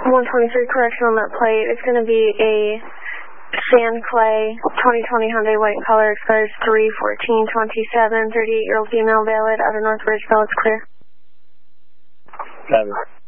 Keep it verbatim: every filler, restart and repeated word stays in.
one twenty-three, correction on that plate. It's going to be a sand clay twenty twenty Hyundai white color, expires three fourteen twenty-seven, thirty-eight-year-old female, valid, out of North Ridgeville. It's clear. Got it.